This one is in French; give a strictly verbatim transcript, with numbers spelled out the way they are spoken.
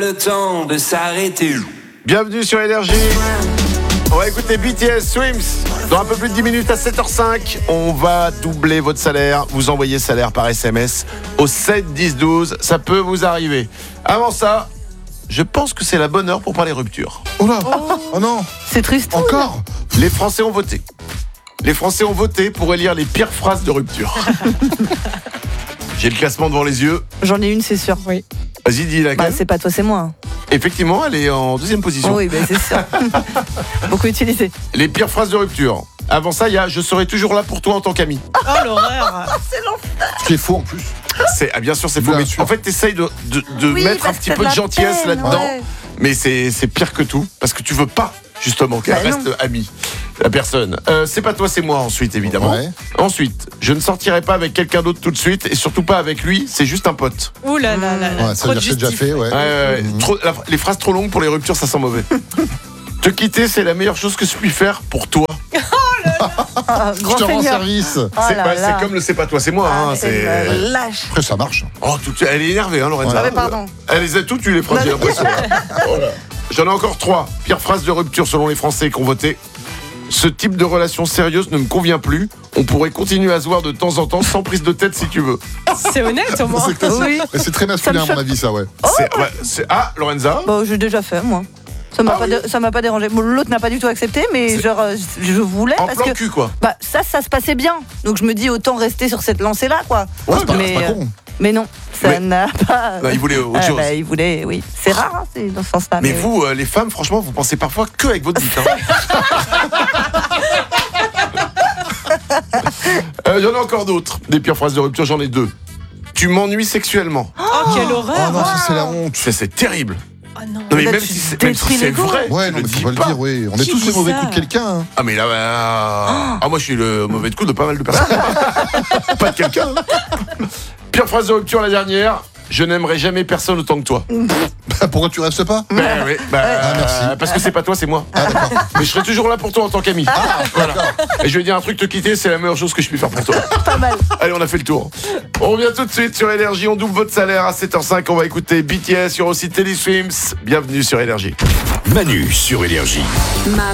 Le temps de s'arrêter. Bienvenue sur Énergie. On va écouter B T S Swims. Dans un peu plus de dix minutes à sept heures cinq, on va doubler votre salaire. Vous envoyez salaire par S M S au sept dix douze. Ça peut vous arriver. Avant ça, je pense que c'est la bonne heure pour parler rupture. Oh là, oh, oh non, c'est triste. Encore. Les Français ont voté. Les Français ont voté pour élire les pires phrases de rupture. J'ai le classement devant les yeux. J'en ai une, c'est sûr. Oui. Vas-y, dis laquelle. Bah, c'est pas toi, c'est moi. Effectivement, elle est en deuxième position. Oh oui, bah, c'est sûr. Beaucoup utilisé. Les pires phrases de rupture. Avant ça, il y a « Je serai toujours là pour toi en tant qu'ami ». Oh l'horreur. C'est l'enfer. Ce qui est faux en plus. C'est, ah, bien sûr, c'est faux. Bien Mais sûr. en fait, t'essayes de, de, de Oui, mettre un parce petit que peu t'as de de la gentillesse peine, là-dedans. ouais. Mais c'est, c'est pire que tout. Parce que tu veux pas, justement, qu'elle Bah reste non. amie. La personne. Euh, c'est pas toi, c'est moi, ensuite, évidemment. Ouais. Ensuite, je ne sortirai pas avec quelqu'un d'autre tout de suite. Et surtout pas avec lui, c'est juste un pote. Ouh là là là là. Ouais, ça Trop veut de dire que c'est déjà justif. fait, ouais. Ouais, ouais, ouais. Mhm. Trop- la- les phrases trop longues pour les ruptures, ça sent mauvais. Te quitter, c'est la meilleure chose que je puis faire pour toi. Ah, Je grand te rends seigneur. service. Oh c'est, là bah, là. c'est comme le c'est pas toi, c'est moi. Ah, hein, c'est c'est... une lâche. Après, ça marche. Oh, tout... Elle est énervée, hein, Lorenza. Ouais. Ah, mais pardon. Elle les a toutes, tu les phrases, j'ai l'impression. Voilà. J'en ai encore trois. Pire phrase de rupture selon les Français qui ont voté. Ce type de relation sérieuse ne me convient plus. On pourrait continuer à se voir de temps en temps sans prise de tête si tu veux. C'est honnête au moins. C'est classique. Oui. Et c'est très masculin, à Ça me mon avis, ça, ouais. C'est, ouais, c'est... Ah, Lorenza. Bon, j'ai déjà fait, moi. Ça m'a Ah pas, oui. dé- ça m'a pas dérangé. Bon, l'autre n'a pas du tout accepté, mais C'est- genre, euh, je voulais En parce plan que cul, quoi. bah ça, ça se passait bien. Donc je me dis autant rester sur cette lancée-là, quoi. Ouais, c'est pas, mais, c'est pas euh, con. mais non, ça Mais- n'a pas. Non, il voulait autre Ah, chose. bah, il voulait, oui. C'est rare, hein, c'est dans ce sens-là. Mais oui. vous, euh, les femmes, franchement, vous pensez parfois que avec votre bite. Hein. Euh, Il y en a encore d'autres. Des pires phrases de rupture, j'en ai deux. Tu m'ennuies sexuellement. Oh, quelle Oh horreur. non, ça, c'est la honte. Ça, c'est terrible. Oh non. Non, mais Là, même tu si c'est, même si détruis c'est l'ego. vrai. Ouais, je non, le mais dis faut pas le pas. dire, oui. On est Qui tous dit les mauvais ça coups de quelqu'un. Hein. Ah, mais là, bah... ah, moi, je suis le mauvais de coup de pas mal de personnes. Pas de quelqu'un. Hein. Pire phrase de rupture, la dernière. Je n'aimerai jamais personne autant que toi. Pourquoi tu restes pas? Bah, oui, bah, Ah, merci. euh, Parce que c'est pas toi, c'est moi. Ah, d'accord. Mais je serai toujours là pour toi en tant qu'ami. Voilà. Et je vais dire un truc, te quitter, c'est la meilleure chose que je puis faire pour toi. Pas mal. Allez, on a fait le tour. On revient tout de suite sur Énergie. On double votre salaire à sept heures cinq. On va écouter B T S sur aussi Télé Swims. Bienvenue sur Énergie. Manu sur Énergie.